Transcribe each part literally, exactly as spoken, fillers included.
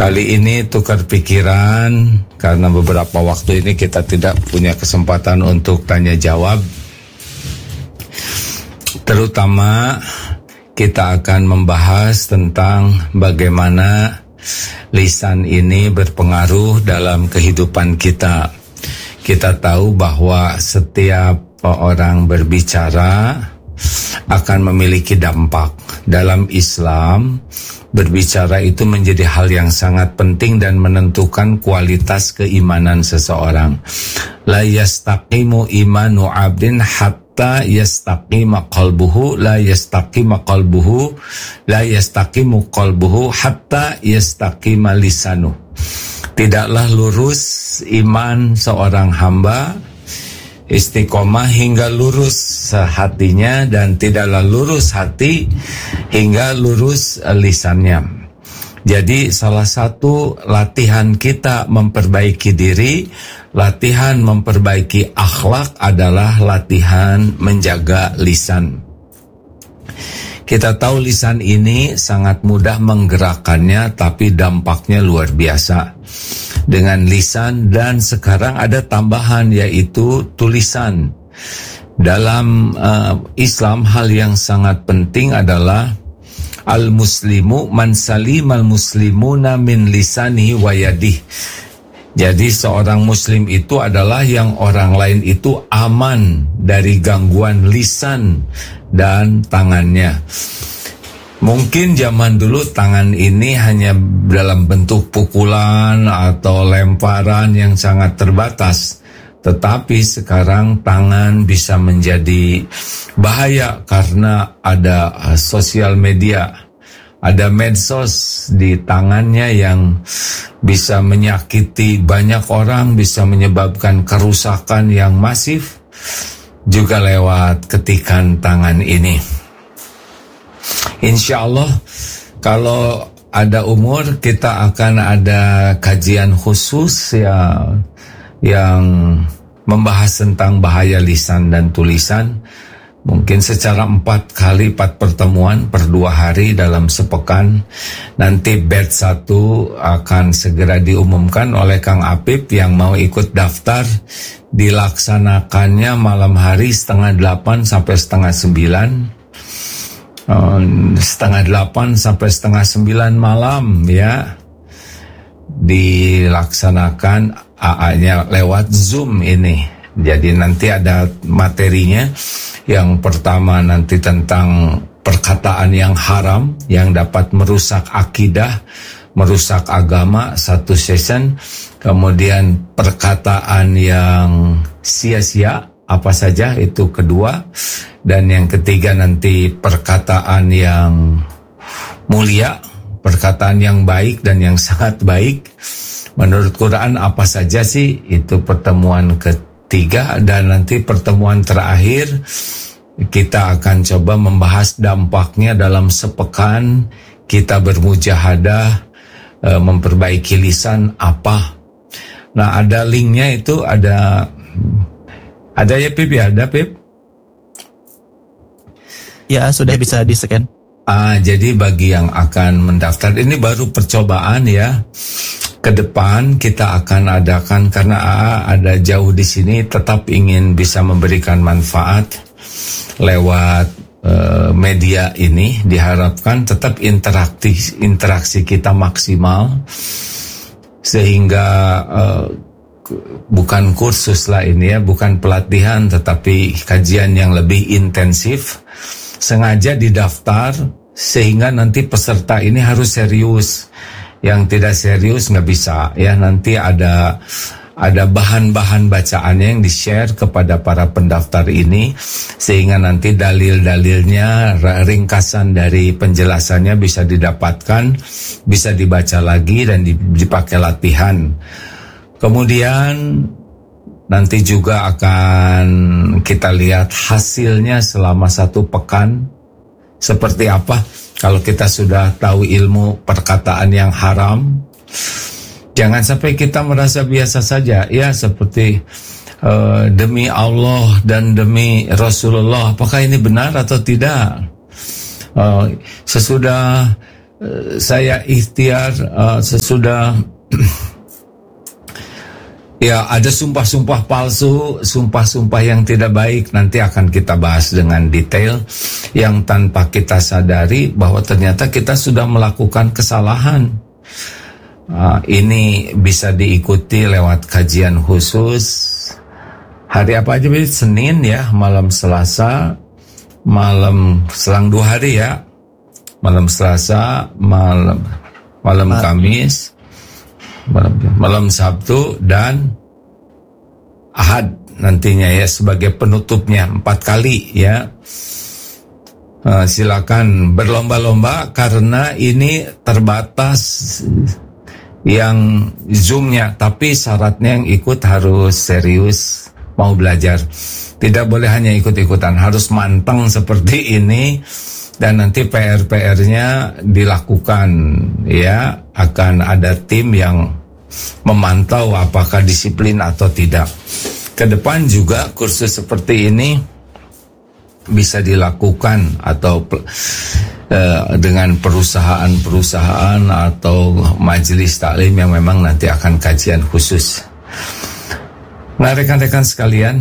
Kali ini tukar pikiran karena beberapa waktu ini kita tidak punya kesempatan untuk tanya jawab. Terutama kita akan membahas tentang bagaimana lisan ini berpengaruh dalam kehidupan kita. Kita tahu bahwa setiap orang berbicara akan memiliki dampak. Dalam Islam, berbicara itu menjadi hal yang sangat penting dan menentukan kualitas keimanan seseorang. La yastaqimu imanu abdin hatta yastaqima qalbuhu, la yastaqima qalbuhu, la yastaqimu qalbuhu hatta yastaqima lisanu. Tidaklah lurus iman seorang hamba istiqomah hingga lurus hatinya, dan tidaklah lurus hati hingga lurus lisannya. Jadi salah satu latihan kita memperbaiki diri, latihan memperbaiki akhlak adalah latihan menjaga lisan. Kita tahu lisan ini sangat mudah menggerakkannya, tapi dampaknya luar biasa. Dengan lisan, dan sekarang ada tambahan yaitu tulisan. Dalam uh, Islam hal yang sangat penting adalah al-muslimu man salimal muslimuna min lisanihi wa yadihi. Jadi seorang muslim itu adalah yang orang lain itu aman dari gangguan lisan dan tangannya. Mungkin zaman dulu tangan ini hanya dalam bentuk pukulan atau lemparan yang sangat terbatas. Tetapi sekarang tangan bisa menjadi bahaya karena ada sosial media. Ada medsos di tangannya yang bisa menyakiti banyak orang, bisa menyebabkan kerusakan yang masif juga lewat ketikan tangan ini. Insya Allah kalau ada umur kita akan ada kajian khusus ya, yang membahas tentang bahaya lisan dan tulisan. Mungkin secara empat kali empat pertemuan per dua hari dalam sepekan. Nanti batch satu akan segera diumumkan oleh Kang Apip. Yang mau ikut daftar, dilaksanakannya malam hari setengah delapan sampai setengah sembilan. Setengah delapan sampai setengah sembilan malam ya, dilaksanakan A A-nya lewat Zoom ini. Jadi nanti ada materinya. Yang pertama nanti tentang perkataan yang haram yang dapat merusak akidah, merusak agama, satu session. Kemudian perkataan yang sia-sia apa saja, itu kedua. Dan yang ketiga nanti perkataan yang mulia, perkataan yang baik dan yang sangat baik menurut Quran apa saja sih, itu pertemuan ketiga. Dan nanti pertemuan terakhir kita akan coba membahas dampaknya dalam sepekan kita bermujahadah e, memperbaiki lisan apa. Nah ada linknya, itu ada ada ya Pip ya, ada Pip? Ya, sudah bisa di-scan. Ah, jadi bagi yang akan mendaftar, ini baru percobaan ya. Ke depan kita akan adakan, karena A A ada jauh di sini, tetap ingin bisa memberikan manfaat lewat uh, media ini. Diharapkan tetap interaksi interaksi kita maksimal, sehingga uh, bukan kursus lah ini ya, bukan pelatihan, tetapi kajian yang lebih intensif. Sengaja didaftar sehingga nanti peserta ini harus serius. Yang tidak serius nggak bisa ya. Nanti ada ada bahan-bahan bacaannya yang di-share kepada para pendaftar ini, sehingga nanti dalil-dalilnya, ringkasan dari penjelasannya bisa didapatkan, bisa dibaca lagi dan dipakai latihan. Kemudian nanti juga akan kita lihat hasilnya selama satu pekan seperti apa. Kalau kita sudah tahu ilmu perkataan yang haram, jangan sampai kita merasa biasa saja ya, seperti uh, demi Allah dan demi Rasulullah, apakah ini benar atau tidak? Uh, sesudah saya ikhtiar uh, sesudah ya ada sumpah-sumpah palsu, sumpah-sumpah yang tidak baik, nanti akan kita bahas dengan detail, yang tanpa kita sadari bahwa ternyata kita sudah melakukan kesalahan. Uh, ini bisa diikuti lewat kajian khusus hari apa aja, Senin ya, malam Selasa, malam selang dua hari ya, malam Selasa, malam malam Kamis, malam, malam Sabtu dan Ahad nantinya ya, sebagai penutupnya empat kali ya. Uh, silakan berlomba-lomba karena ini terbatas yang Zoom-nya, tapi syaratnya yang ikut harus serius mau belajar. Tidak boleh hanya ikut-ikutan, harus manteng seperti ini. Dan nanti P R-P R-nya dilakukan ya, akan ada tim yang memantau apakah disiplin atau tidak. Kedepan juga kursus seperti ini bisa dilakukan atau uh, dengan perusahaan-perusahaan atau majelis taklim yang memang nanti akan kajian khusus. Nah, rekan-rekan sekalian,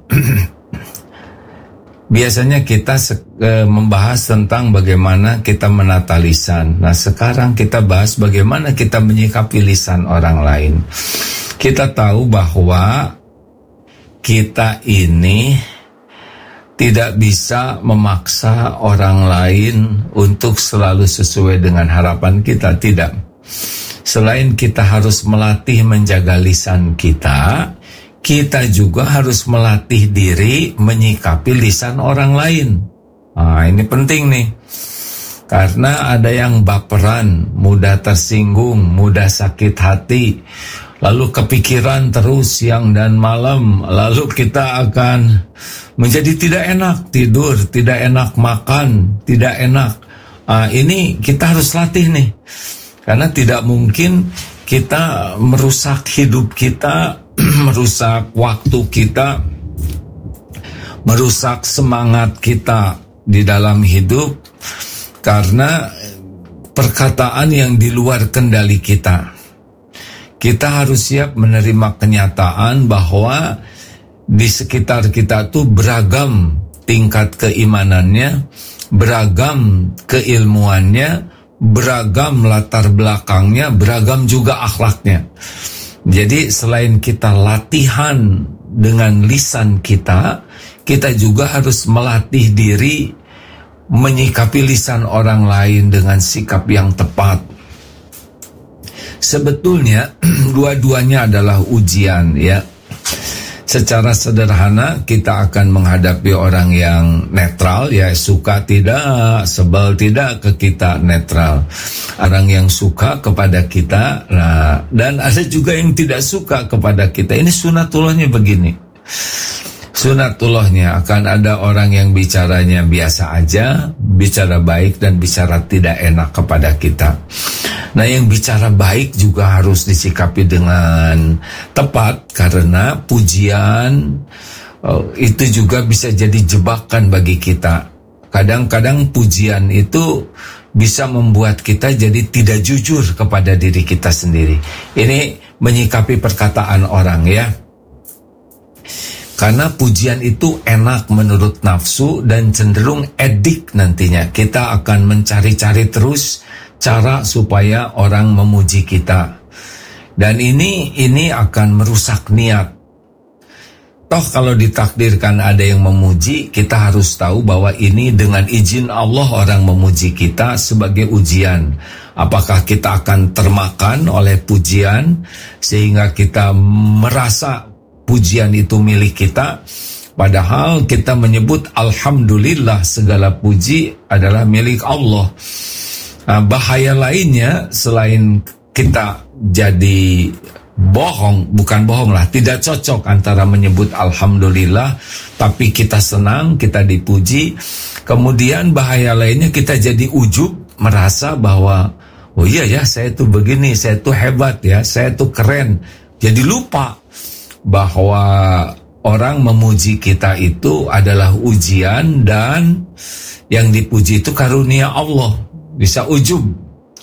biasanya kita uh, membahas tentang bagaimana kita menata lisan. Nah, sekarang kita bahas bagaimana kita menyikapi lisan orang lain. Kita tahu bahwa kita ini tidak bisa memaksa orang lain untuk selalu sesuai dengan harapan kita, tidak. Selain kita harus melatih menjaga lisan kita, kita juga harus melatih diri menyikapi lisan orang lain. Nah, ini penting nih. Karena ada yang baperan, mudah tersinggung, mudah sakit hati, lalu kepikiran terus siang dan malam, lalu kita akan menjadi tidak enak tidur, tidak enak makan, tidak enak. Uh, ini kita harus latih nih, karena tidak mungkin kita merusak hidup kita, merusak waktu kita, merusak semangat kita di dalam hidup karena perkataan yang di luar kendali kita. Kita harus siap menerima kenyataan bahwa di sekitar kita tuh beragam tingkat keimanannya, beragam keilmuannya, beragam latar belakangnya, beragam juga akhlaknya. Jadi selain kita latihan dengan lisan kita, kita juga harus melatih diri menyikapi lisan orang lain dengan sikap yang tepat. Sebetulnya dua-duanya adalah ujian ya. Secara sederhana kita akan menghadapi orang yang netral ya, suka tidak, sebel tidak, ke kita netral. Orang yang suka kepada kita, nah, dan ada juga yang tidak suka kepada kita. Ini sunatullahnya begini. Sunatullahnya akan ada orang yang bicaranya biasa aja, bicara baik dan bicara tidak enak kepada kita. Nah, yang bicara baik juga harus disikapi dengan tepat, karena pujian oh, itu juga bisa jadi jebakan bagi kita. Kadang-kadang pujian itu bisa membuat kita jadi tidak jujur kepada diri kita sendiri. Ini menyikapi perkataan orang ya. Karena pujian itu enak menurut nafsu dan cenderung edik nantinya. Kita akan mencari-cari terus cara supaya orang memuji kita. Dan ini ini akan merusak niat. Toh kalau ditakdirkan ada yang memuji, kita harus tahu bahwa ini dengan izin Allah orang memuji kita sebagai ujian. Apakah kita akan termakan oleh pujian sehingga kita merasa pujian itu milik kita, padahal kita menyebut alhamdulillah segala puji adalah milik Allah. Nah, bahaya lainnya selain kita jadi bohong, bukan bohong lah, tidak cocok antara menyebut alhamdulillah tapi kita senang, kita dipuji. Kemudian bahaya lainnya kita jadi ujub, merasa bahwa oh iya ya, saya tuh begini, saya tuh hebat ya, saya tuh keren. Jadi lupa bahwa orang memuji kita itu adalah ujian dan yang dipuji itu karunia Allah. Bisa ujub.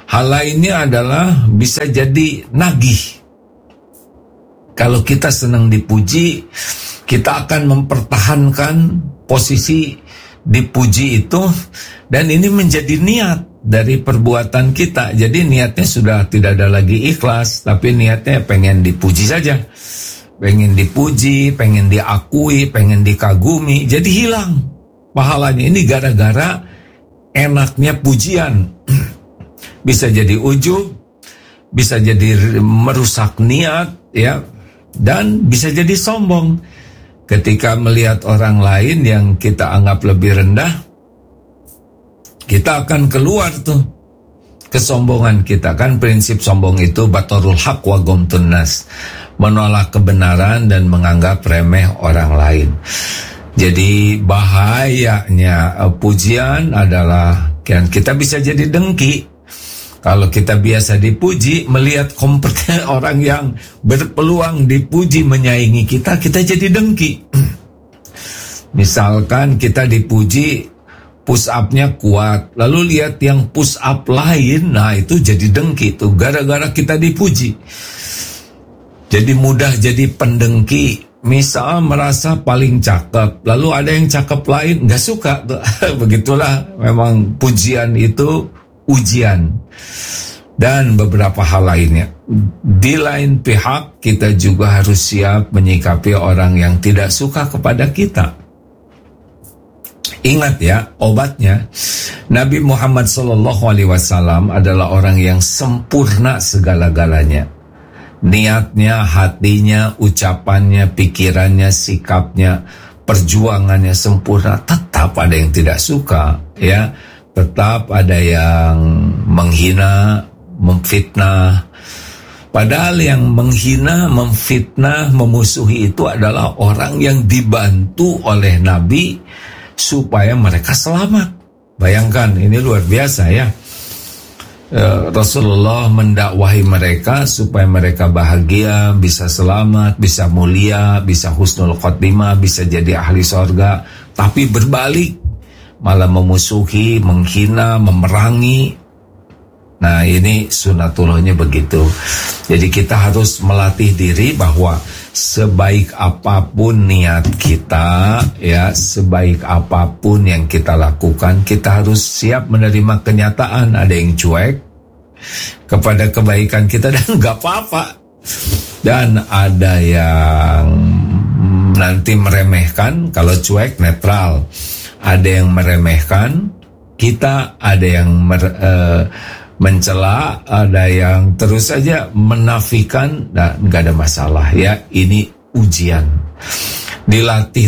Hal lainnya adalah bisa jadi nagih. Kalau kita senang dipuji, kita akan mempertahankan posisi dipuji itu, dan ini menjadi niat dari perbuatan kita. Jadi niatnya sudah tidak ada lagi ikhlas, tapi niatnya pengen dipuji saja. Pengen dipuji, pengen diakui, pengen dikagumi. Jadi hilang pahalanya. Ini gara-gara enaknya pujian. Bisa jadi ujub, bisa jadi merusak niat, ya, dan bisa jadi sombong. Ketika melihat orang lain yang kita anggap lebih rendah, kita akan keluar tuh kesombongan kita. Kan prinsip sombong itu batarul haq wa ghamtun nas, menolak kebenaran dan menganggap remeh orang lain. Jadi bahayanya uh, pujian adalah kan kita bisa jadi dengki. Kalau kita biasa dipuji, melihat kompeten orang yang berpeluang dipuji menyaingi kita, kita jadi dengki. Misalkan kita dipuji push up-nya kuat, lalu lihat yang push up lain, nah itu jadi dengki tuh, gara-gara kita dipuji. Jadi mudah jadi pendengki. Misal merasa paling cakep, lalu ada yang cakep lain nggak suka tuh. Begitulah memang pujian itu ujian. Dan beberapa hal lainnya. Di lain pihak, kita juga harus siap menyikapi orang yang tidak suka kepada kita. Ingat ya, obatnya Nabi Muhammad shallallahu alaihi wasallam adalah orang yang sempurna segala-galanya. Niatnya, hatinya, ucapannya, pikirannya, sikapnya, perjuangannya sempurna. Tetap ada yang tidak suka, ya. Tetap ada yang menghina, memfitnah. Padahal yang menghina, memfitnah, memusuhi itu adalah orang yang dibantu oleh Nabi supaya mereka selamat. Bayangkan, ini luar biasa ya. Rasulullah mendakwahi mereka supaya mereka bahagia, bisa selamat, bisa mulia, bisa husnul khotimah, bisa jadi ahli sorga. Tapi berbalik, malah memusuhi, menghina, memerangi. Nah, ini sunatullahnya begitu. Jadi kita harus melatih diri bahwa sebaik apapun niat kita, ya, sebaik apapun yang kita lakukan, kita harus siap menerima kenyataan. Ada yang cuek kepada kebaikan kita dan gak apa-apa, dan ada yang nanti meremehkan. Kalau cuek netral, ada yang meremehkan kita, ada yang mer, uh, mencela, ada yang terus saja menafikan. Nah, nggak ada masalah ya, ini ujian, dilatih